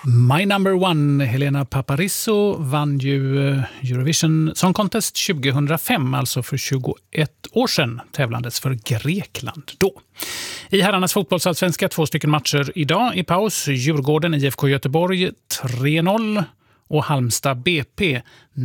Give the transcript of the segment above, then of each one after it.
My Number One, Helena Paparizou, vann ju Eurovision Song Contest 2005, alltså för 21 år sedan, tävlandes för Grekland då. I herrarnas fotbollsallsvenska 2 stycken matcher idag i paus. Djurgården IFK Göteborg 3-0 och Halmstad BP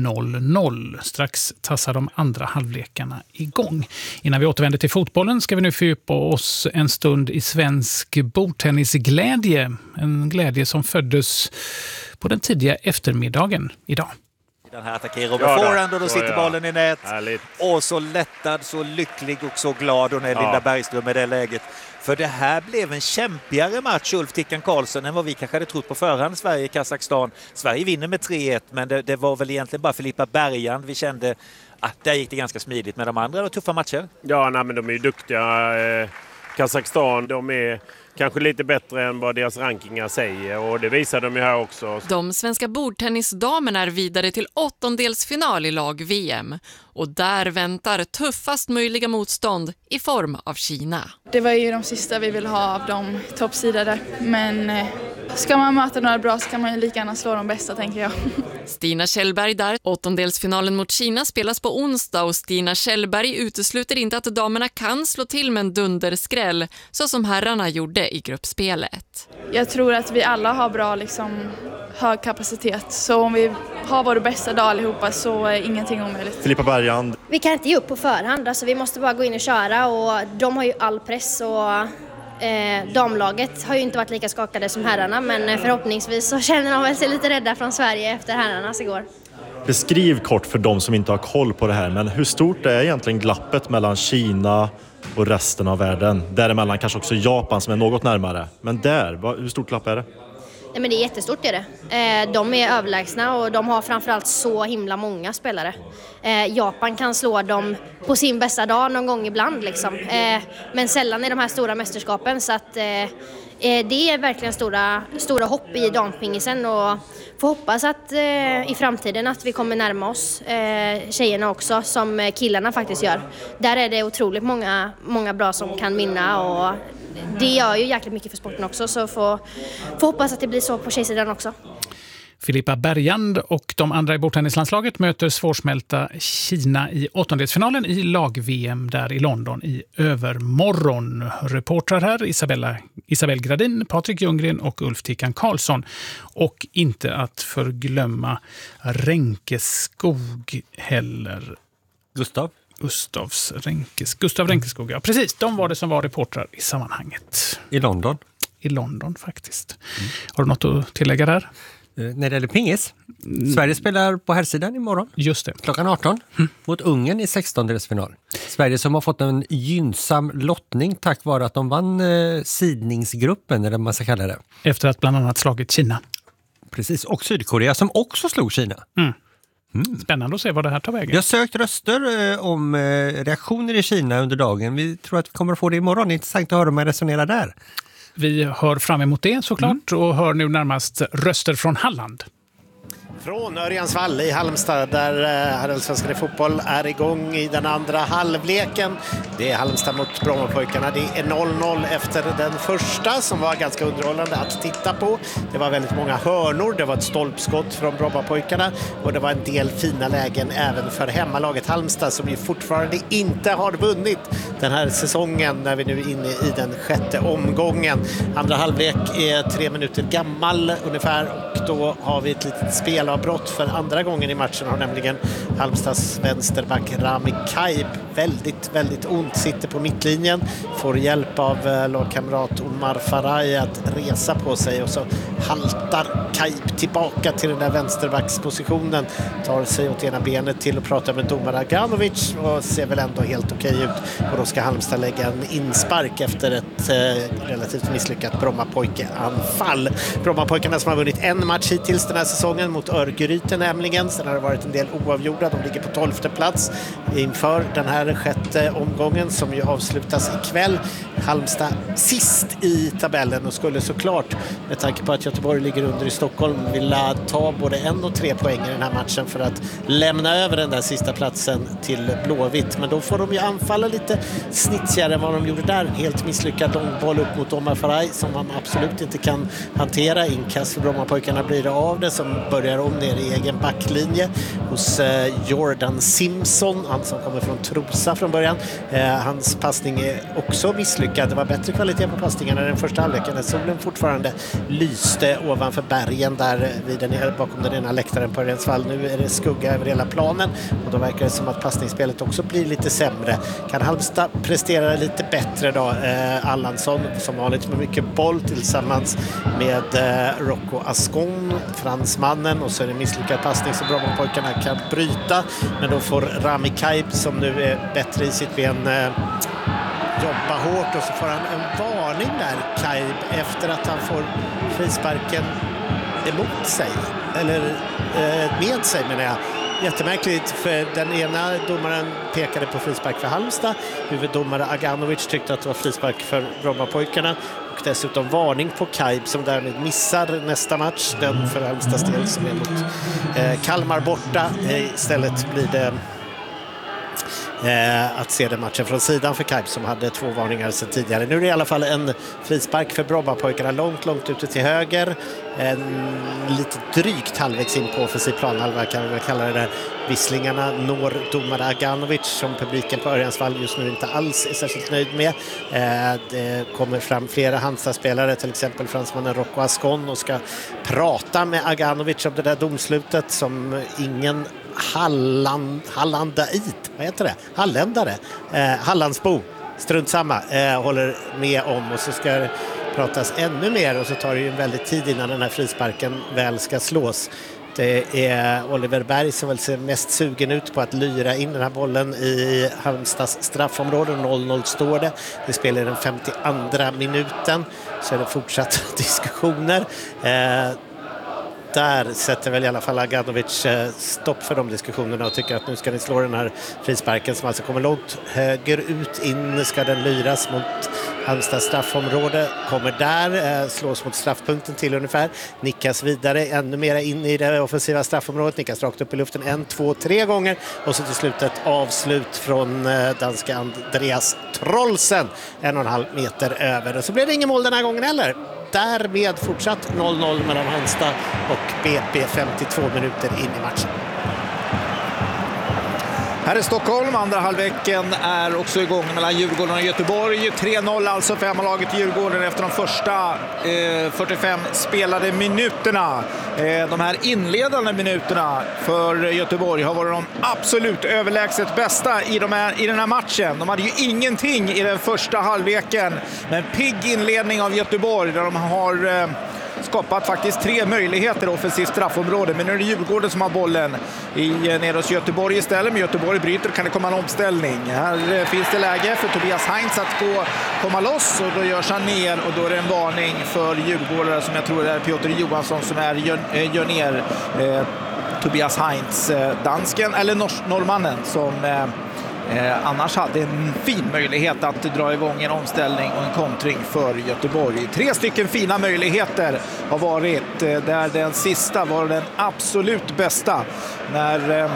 0-0. Strax tassar de andra halvlekarna igång. Innan vi återvänder till fotbollen ska vi nu fördjupa oss en stund i svensk bordtennisglädje. En glädje som föddes på den tidiga eftermiddagen idag. Den här attackerar med forehand och då sitter bollen i nät. Härligt. Och så lättad, så lycklig och så glad hon är, Linda Bergström, i det läget. För det här blev en kämpigare match, Ulf Tickan Karlsson, än vad vi kanske hade trott på förhand. Sverige-Kazakstan. Sverige vinner med 3-1, men det var väl egentligen bara Filippa Bergand. Vi kände att där gick det ganska smidigt med de andra. Det var tuffa matcher. Ja, nej, men de är ju duktiga. Kazakstan, de är kanske lite bättre än vad deras rankingar säger, och det visar de ju här också. De svenska bordtennisdamerna är vidare till 8-delsfinal i lag-VM. Och där väntar tuffast möjliga motstånd i form av Kina. Det var ju de sista vi ville ha av de toppsidade. Men ska man möta några bra så kan man ju lika gärna slå de bästa, tänker jag. Stina Kjellberg där. 8-delsfinalen mot Kina spelas på onsdag och Stina Kjellberg utesluter inte att damerna kan slå till med en dunderskräll så som herrarna gjorde i gruppspelet. Jag tror att vi alla har bra hög kapacitet. Så om vi har vår bästa dag allihopa så är ingenting omöjligt. Filippa Bergand. Vi kan inte ge upp på förhand. Alltså vi måste bara gå in och köra, och de har ju all press, och damlaget har ju inte varit lika skakade som herrarna, men förhoppningsvis så känner de väl sig lite rädda från Sverige efter herrarnas igår. Beskriv kort för de som inte har koll på det här, men hur stort är egentligen glappet mellan Kina och resten av världen? Däremellan kanske också Japan som är något närmare. Men hur stort glapp är det? Nej, men det är jättestort är det. De är överlägsna och de har framförallt så himla många spelare. Japan kan slå dem på sin bästa dag någon gång ibland liksom. Men sällan i de här stora mästerskapen, så att det är verkligen stora hopp i dampingisen, och får hoppas att i framtiden att vi kommer närma oss tjejerna också, som killarna faktiskt gör. Där är det otroligt många bra som kan vinna, och det gör ju jäkligt mycket för sporten också, så får hoppas att det blir så på tjejsidan också. Filippa Bergand och de andra i bordtennislandslaget möter svårsmälta Kina i 8-delsfinalen i lag-VM där i London i övermorgon. Reportrar här Isabel Gradin, Patrik Ljunggren och Ulf Tickan Karlsson. Och inte att förglömma Ränkeskog heller. Gustav Ränkeskog, ja precis. De var det som var reportrar i sammanhanget. I London? I London faktiskt. Har du något att tillägga där? När det gäller pingis. Sverige spelar på herrsidan imorgon. Just det. Klockan 18 mot Ungern i 16-delsfinal. Sverige som har fått en gynnsam lottning tack vare att de vann sidningsgruppen, eller vad man ska kalla det. Efter att bland annat slagit Kina. Precis, och Sydkorea som också slog Kina. Spännande att se vad det här tar vägen. Vi har sökt röster om reaktioner i Kina under dagen. Vi tror att vi kommer att få det imorgon. Det är intressant att höra om man resonerar där. Vi hör fram emot det såklart och hör nu närmast röster från Halland. Från Örjansvall i Halmstad där Allsvenskan i fotboll är igång i den andra halvleken. Det är Halmstad mot Brommapojkarna. Det är 0-0 efter den första som var ganska underhållande att titta på. Det var väldigt många hörnor, det var ett stolpskott från Brommapojkarna och det var en del fina lägen även för hemmalaget Halmstad som ju fortfarande inte har vunnit den här säsongen när vi nu är inne i den 6:e omgången. Andra halvlek är 3 minuter gammal ungefär och då har vi ett litet spelavbrott för andra gången i matchen har nämligen Halmstads vänsterback Rami Kaib väldigt ont, sitter på mittlinjen, får hjälp av lagkamrat Omar Faraj att resa på sig och så haltar Kaib tillbaka till den där vänsterbackspositionen, tar sig åt ena benet till och pratar med domare Aganovic och ser väl ändå helt okej ut och då ska Halmstad lägga en inspark efter ett relativt misslyckat Brommapojke-anfall. Brommapojkarna som har vunnit en match match hittills den här säsongen mot Örgryte nämligen. Sen har det varit en del oavgjorda. De ligger på 12:e plats inför den här 6:e omgången som ju avslutas ikväll. Halmstad sist i tabellen och skulle såklart, med tanke på att Göteborg ligger under i Stockholm, vilja ta både 1 och 3 poäng i den här matchen för att lämna över den där sista platsen till Blåvitt. Men då får de ju anfalla lite snitsigare än vad de gjorde där. En helt misslyckad långboll upp mot Omar Faraj som man absolut inte kan hantera. Inkast för Brommapojkarna blir det av det, som börjar om ner i egen backlinje hos Jordan Simpson, han som kommer från Trosa från början. Hans passning är också misslyckad. Det var bättre kvalitet på passningarna den första halvleken när solen fortfarande lyste ovanför bergen där bakom den ena läktaren på Örjansvall. Nu är det skugga över hela planen och då verkar det som att passningsspelet också blir lite sämre. Kan Halmstad prestera lite bättre då? Allansson som vanligt med mycket boll tillsammans med Rocco Ascon, fransmannen, och så är det misslyckad passning som Brommapojkarna kan bryta, men då får Rami Kaib som nu är bättre i sitt ben jobba hårt och så får han en varning där, Kaib, efter att han får frisparken emot sig, eller med sig menar jag. Jättemärkligt, för den ena domaren pekade på frispark för Halmstad, huvuddomare Aganovic tyckte att det var frispark för Brommapojkarna och dessutom varning på Kaib som därmed missar nästa match, den för Halmstads del som är mot Kalmar borta. Istället blir det att se den matchen från sidan för Kaib som hade 2 varningar sedan tidigare. Nu är det i alla fall en frispark för Brommapojkarna långt ute till höger. Lite drygt halvvägs in på offensiv planhalva kan vi väl kalla det där. Visslingarna når domare Aganovic som publiken på Örjansvall just nu inte alls är särskilt nöjd med. Det kommer fram flera Halmstad-spelare, till exempel fransmannen Rocco Ascon, och ska prata med Aganovic om det där domslutet som ingen Hallandsbo, strunt samma, håller med om, och så ska det pratas ännu mer och så tar det ju en väldigt tid innan den här frisparken väl ska slås. Det är Oliver Berg som väl ser mest sugen ut på att lyra in den här bollen i Halmstads straffområde. 0-0 står det. Det spelar den 52:a minuten, så är det fortsatt diskussioner. Där sätter väl i alla fall Aganovic stopp för de diskussionerna och tycker att nu ska ni slå den här frisparken som alltså kommer långt höger ut. In ska den lyras mot Halmstads straffområde. Kommer där, slås mot straffpunkten till ungefär. Nickas vidare ännu mer in i det offensiva straffområdet. Nickas rakt upp i luften 1, 2, 3 gånger. Och så till slut ett avslut från danska Andreas Trollsen. 1,5 meter över. Och så blev det ingen mål den här gången heller. Därmed fortsatt 0-0 mellan Halmstad och BP 52 minuter in i matchen. Här i Stockholm, andra halvleken är också igång mellan Djurgården och Göteborg. 3-0 alltså för hemmalaget Djurgården efter de första 45 spelade minuterna. De här inledande minuterna för Göteborg har varit de absolut överlägset bästa i den här matchen. De hade ju ingenting i den första halvleken, men pigg inledning av Göteborg där de har skapat faktiskt 3 möjligheter i offensivt straffområde, men nu är det Djurgården som har bollen nere hos Göteborg istället. Men Göteborg bryter, kan det komma en omställning. Här finns det läge för Tobias Heinz att komma loss och då görs han ner och då är det en varning för Djurgårdare som jag tror är Piotr Johansson som gör ner Tobias Heinz, dansken eller norrmannen som annars hade en fin möjlighet att dra igång en omställning och en kontring för Göteborg. 3 stycken fina möjligheter har varit, där den sista var den absolut bästa när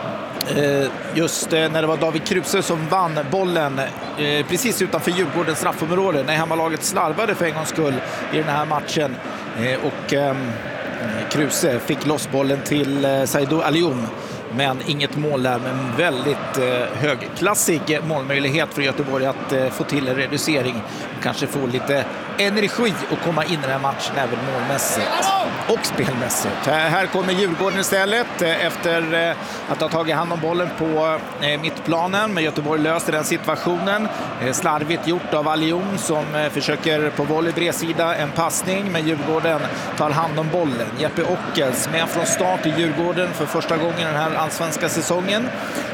när det var David Kruse som vann bollen precis utanför Djurgårdens straffområde när hemmalaget slarvade för en gångs skull i den här matchen och Kruse fick loss bollen till Saidou Alioum. Men inget mål där, men väldigt högklassig målmöjlighet för Göteborg att få till en reducering. Kanske få lite energi och komma in i den här matchen även målmässigt och spelmässigt. Här kommer Djurgården istället efter att ha tagit hand om bollen på mittplanen. Men Göteborg löser den situationen. Slarvigt gjort av Alioum som försöker på volley bredsida en passning. Men Djurgården tar hand om bollen. Jeppe Ockels med från start i Djurgården för första gången den här allsvenska säsongen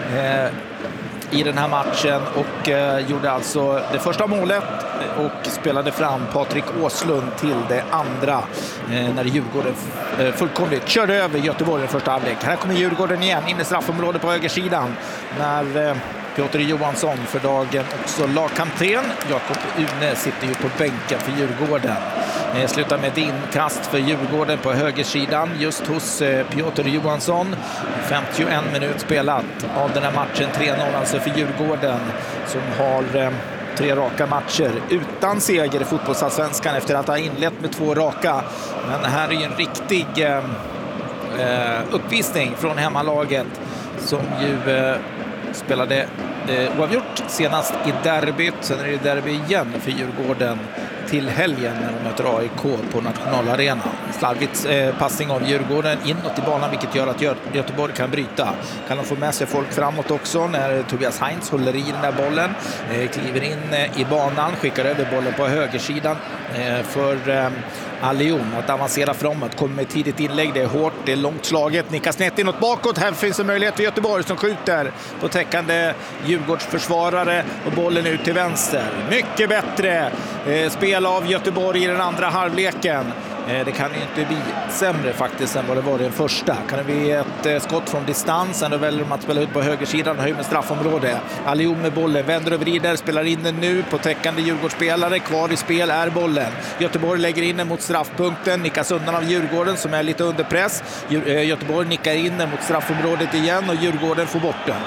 i den här matchen och gjorde alltså det första målet och spelade fram Patrik Åslund till det andra. när Djurgården fullkomligt körde över Göteborg i första halvlek. Här kommer Djurgården igen in i straffområdet på högersidan när Piotr Johansson, för dagen också lagkapten. Jakob Une sitter ju på bänken för Djurgården. Slutar med ett inkast för Djurgården på högersidan just hos Piotr Johansson. 51 minuter spelat av den här matchen. 3-0 alltså för Djurgården som har 3 raka matcher utan seger i fotbollsallsvenskan efter att ha inlett med 2 raka. Men här är ju en riktig uppvisning från hemmalaget som ju spelade oavgjort senast i derbyt. Sen är det derby igen för Djurgården till helgen när de möter AIK på Nationalarena. Slarvigt passning av Djurgården inåt i banan, vilket gör att Göteborg kan bryta. Kan de få med sig folk framåt också när Tobias Heinz håller i den där bollen. Kliver in i banan, skickar över bollen på högersidan för Alion att avancera framåt. Kommer med tidigt inlägg, det är hårt, det är långt slaget. Nickas snett inåt bakåt. Här finns en möjlighet för Göteborg som skjuter på täckande Djurgårdsförsvarare och bollen ut till vänster. Mycket bättre spel av Göteborg i den andra halvleken. Det kan ju inte bli sämre faktiskt än vad det var i den första. Kan det bli ett skott från distansen, då väljer de att spela ut på högersidan och höj med straffområde. Alion med bollen, vänder och vrider, spelar in den nu på täckande Djurgårdsspelare. Kvar i spel är bollen. Göteborg lägger in den mot straffpunkten, nickas undan av Djurgården som är lite under press. Göteborg nickar in den mot straffområdet igen och Djurgården får bort den.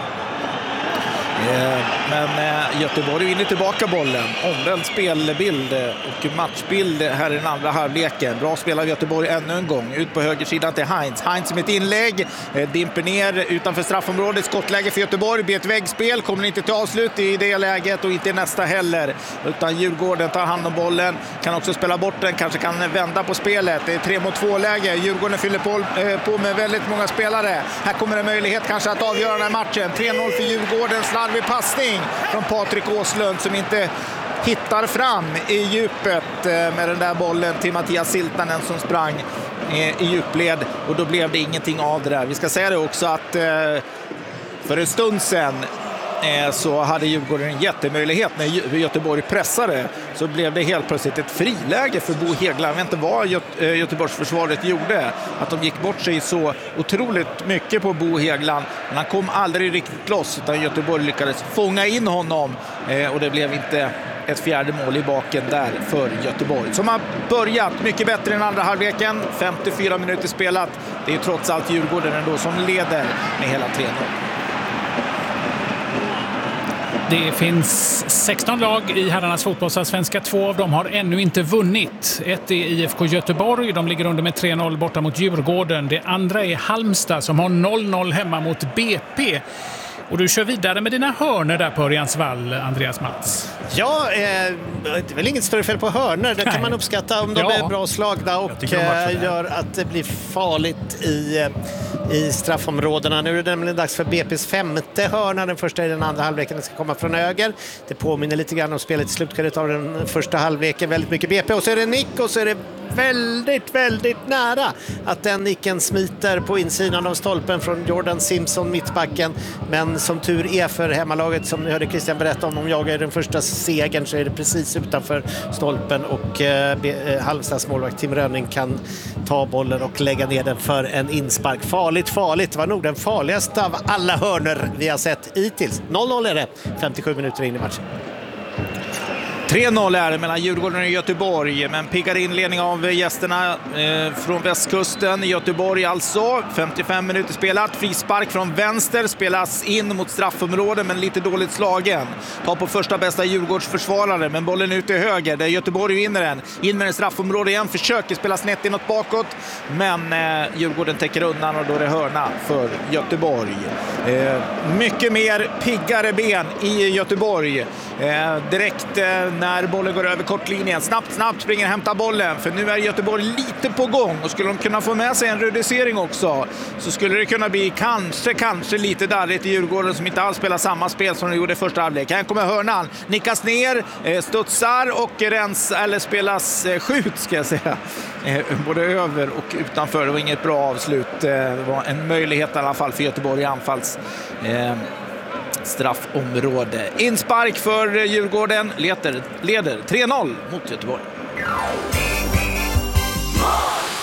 Men Göteborg vinner tillbaka bollen. Omvänd spelbild och matchbild här i den andra halvleken. Bra spel av Göteborg ännu en gång. Ut på högersidan till Heinz. Heinz med ett inlägg. Dimper ner utanför straffområdet. Skottläge för Göteborg. Blir ett väggspel. Kommer inte till avslut i det läget och inte nästa heller. Utan Djurgården tar hand om bollen. Kan också spela bort den. Kanske kan vända på spelet. Det är 3-2-läge. Djurgården fyller på med väldigt många spelare. Här kommer en möjlighet kanske att avgöra den här matchen. 3-0 för Djurgården. Slarvig passning från Patrik Åslund som inte hittar fram i djupet med den där bollen till Mattias Siltanen som sprang i djupled, och då blev det ingenting av det där. Vi ska säga det också att för en stund sedan så hade Djurgården en jättemöjlighet när Göteborg pressade, så blev det helt plötsligt ett friläge för Bo Hegla. Jag vet inte vad Göteborgsförsvaret gjorde, att de gick bort sig så otroligt mycket på Bo Hegland, men han kom aldrig riktigt loss, utan Göteborg lyckades fånga in honom och det blev inte ett fjärde mål i baken där för Göteborg, som har börjat mycket bättre än andra halvleken. 54 minuter spelat. Det är trots allt Djurgården ändå som leder med hela 3-0. Det finns 16 lag i herrarnas fotbollsallsvenska. 2 av dem har ännu inte vunnit. Ett är IFK Göteborg. De ligger under med 3-0 borta mot Djurgården. Det andra är Halmstad som har 0-0 hemma mot BP. Och du kör vidare med dina hörner där på Örjansvall, Andreas Mats. Ja, det är väl inget större fel på hörner. Det kan man uppskatta om de är bra slagna och gör att det blir farligt i straffområdena. Nu är det nämligen dags för BP:s 5:e hörna. Den första i den andra halvleken ska komma från höger. Det påminner lite grann om spelet i slutskedet av den första halvleken. Väldigt mycket BP, och så är det nick, och så är det väldigt nära att den nicken smiter på insidan av stolpen från Jordan Simpson, mittbacken. Men som tur är för hemmalaget, som ni hörde Christian berätta om jagar den första segern, så är det precis utanför stolpen, och Halmstads målvakt Tim Rönning kan ta bollen och lägga ner den för en inspark. Farligt. Det var nog den farligaste av alla hörner vi har sett hittills. 0-0 är det, 57 minuter in i matchen. 3-0 är det mellan Djurgården och Göteborg, men piggar inledning av gästerna från västkusten. Göteborg alltså, 55 minuter spelat. Frispark från vänster, spelas in mot straffområde, men lite dåligt slagen. Tar på första bästa Djurgårdsförsvarare, men bollen ut till höger där Göteborg vinner den. In med en straffområde igen, försöker spela snett inåt bakåt, men Djurgården täcker undan, och då är det hörna för Göteborg. Mycket mer piggare ben i Göteborg. Direkt när bollen går över kortlinjen. Snabbt springer och hämtar bollen, för nu är Göteborg lite på gång, och skulle de kunna få med sig en reducering också, så skulle det kunna bli kanske lite darrigt i Djurgården, som inte alls spelar samma spel som de gjorde i första halvlek. Här kommer hörnan, nickas ner, studsar och skjuts ska jag säga. Både över och utanför. Det var inget bra avslut. Det var en möjlighet i alla fall för Göteborg i anfalls straffområde. Inspark för Djurgården, leder 3-0 mot Göteborg.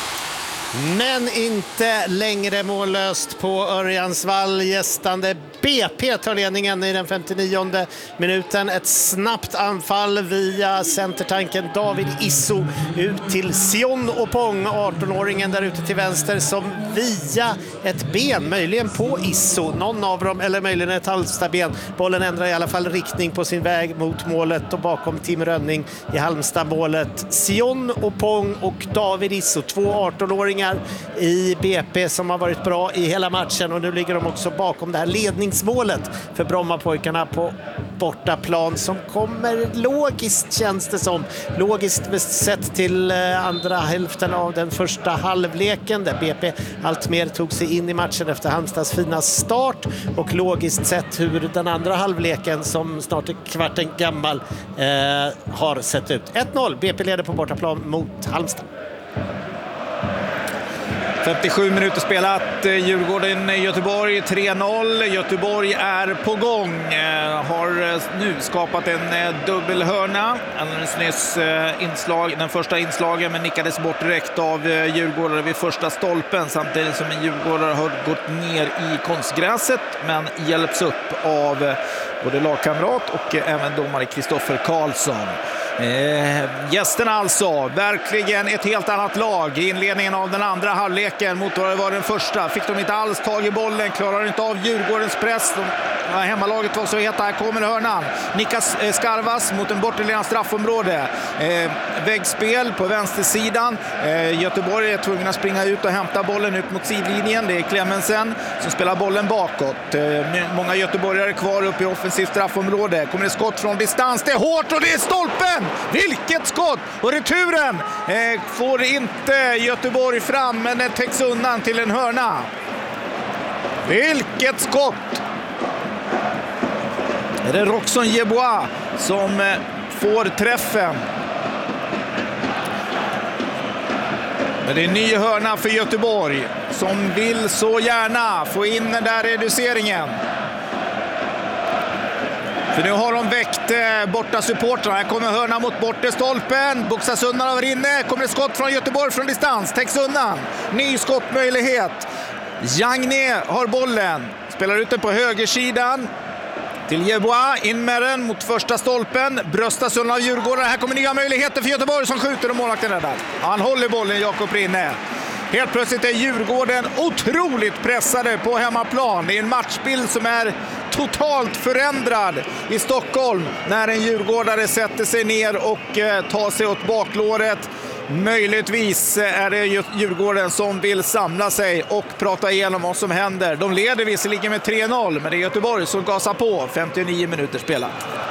Men inte längre mållöst på Örjansvall. Gästande BP tar ledningen i den 59:e minuten. Ett snabbt anfall via centertanken David Isso ut till Sion Opong, 18-åringen där ute till vänster, som via ett ben, möjligen på Isso, någon av dem, eller möjligen ett Halmstad-ben. Bollen ändrar i alla fall riktning på sin väg mot målet och bakom Tim Rönning i Halmstad-målet. Sion Opong och David Isso, 2 18-åringar i BP som har varit bra i hela matchen, och nu ligger de också bakom det här ledningsmålet för Brommapojkarna på bortaplan, som kommer logiskt, känns det som. Logiskt sett till andra hälften av den första halvleken där BP allt mer tog sig in i matchen efter Halmstads fina start, och logiskt sett hur den andra halvleken, som snart är kvarten gammal, har sett ut. 1-0, BP leder på bortaplan mot Halmstad. 57 minuter spelat, Djurgården-Göteborg 3-0. Göteborg är på gång, har nu skapat en dubbelhörna. Alldeles nyss den första inslagen, men nickades bort direkt av Djurgårdare vid första stolpen, samtidigt som en Djurgårdare har gått ner i konstgräset, men hjälps upp av både lagkamrat och även domare Kristoffer Karlsson. Gästerna alltså, verkligen ett helt annat lag i inledningen av den andra halvleken mot vad det var den första. Fick de inte alls tag i bollen, klarar inte av Djurgårdens press. Hemmalaget var så heta, här kommer hörnan. Nikas Skarvas mot en borterledande straffområde. Väggspel på vänstersidan. Göteborg är tvungna att springa ut och hämta bollen ut mot sidlinjen. Det är Clemensen som spelar bollen bakåt. Många göteborgare kvar uppe i offensivt straffområde. Kommer det skott från distans, det är hårt och det är stolpen! Vilket skott! Och returen får inte Göteborg fram, men det täcks undan till en hörna. Vilket skott! Är det Roxon Yeboah som får träffen. Men det är en ny hörna för Göteborg som vill så gärna få in den där reduceringen. För nu har de väckt borta supportrarna. Här kommer hörna mot bortre stolpen. Boxas undan över inne. Kommer det skott från Göteborg från distans. Täcks undan. Ny skottmöjlighet. Jagné har bollen. Spelar ut den på högersidan. Till Yeboah, in med den mot första stolpen. Bröstas undan av Djurgården. Här kommer nya möjligheter för Göteborg som skjuter och målvakten räddar. Han håller bollen, Jakob Rinne. Helt plötsligt är Djurgården otroligt pressade på hemmaplan. Det är en matchbild som är totalt förändrad i Stockholm när en djurgårdare sätter sig ner och tar sig åt baklåret. Möjligtvis är det Djurgården som vill samla sig och prata igenom vad som händer. De leder visserligen med 3-0, men det är Göteborg som gasar på. 59 minuter spelat.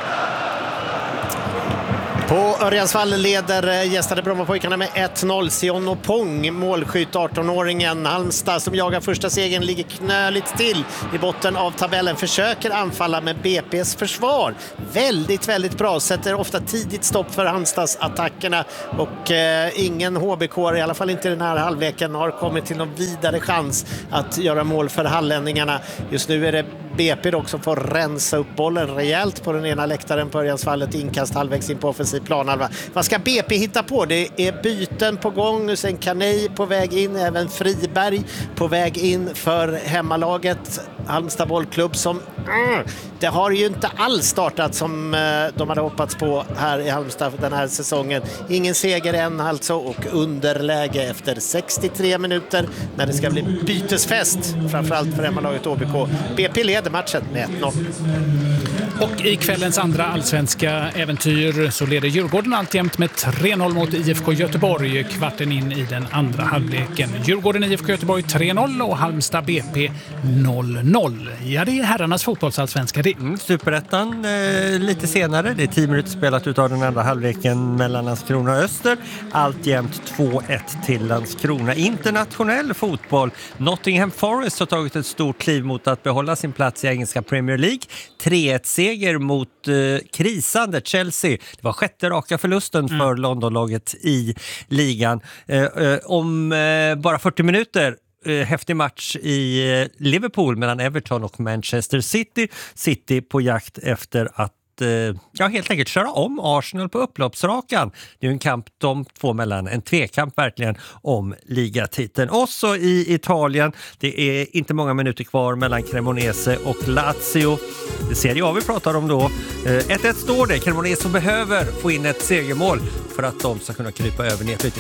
På Örjansvall leder gästade Brommapojkarna med 1-0. Sion Opong, målskytt 18-åringen. Halmstad som jagar första segern ligger knöligt till i botten av tabellen. Försöker anfalla med BP's försvar. Väldigt, väldigt bra. Sätter ofta tidigt stopp för Halmstads attackerna. Och ingen HBK, i alla fall inte den här halvleken, har kommit till någon vidare chans att göra mål för hallänningarna. Just nu är det BP dock som får rensa upp bollen rejält på den ena läktaren på Örjansvallet. Inkast halvvägs in på offensiv planhalva. Vad ska BP hitta på? Det är byten på gång. Sen Kanei på väg in. Även Friberg på väg in för hemmalaget. Halmstad bollklubb som det har ju inte alls startat som de hade hoppats på här i Halmstad den här säsongen. Ingen seger än alltså, och underläge efter 63 minuter när det ska bli bytesfest, framförallt för hemmalaget ÅBK. BP leder matchen med 1-0. Och i kvällens andra allsvenska äventyr så leder Djurgården alltjämt med 3-0 mot IFK Göteborg kvarten in i den andra halvleken. Djurgården IFK Göteborg 3-0 och Halmstad BP 0-0. Ja, det är herrarnas fotbollsallsvenska det. Superettan lite senare. Det är 10 minuter spelat utav den andra halvleken mellan Landskrona och Öster. Alltjämt 2-1 till Landskrona. Internationell fotboll. Nottingham Forest har tagit ett stort kliv mot att behålla sin plats i engelska Premier League. 3-1-seger mot krisande Chelsea. Det var 6:e raka förlusten för Londonlaget i ligan. Om bara 40 minuter häftig match i Liverpool mellan Everton och Manchester City. City på jakt efter att helt enkelt köra om Arsenal på upploppsrakan. Det är ju en kamp de två mellan, en tvekamp verkligen om ligatiteln. Och så i Italien, det är inte många minuter kvar mellan Cremonese och Lazio. Det ser jag vi pratar om då. 1-1 står det. Cremonese behöver få in ett segermål för att de ska kunna krypa över nedflyttningsstrecket.